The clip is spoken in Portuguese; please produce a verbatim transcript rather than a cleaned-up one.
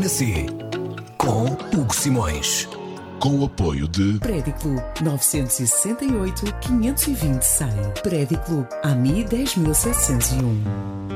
Vitamina C com Hugo Simões. Com o apoio de Prediclub nove seis oito, quinhentos e vinte, cem. Prediclub A M I dez mil setecentos e um.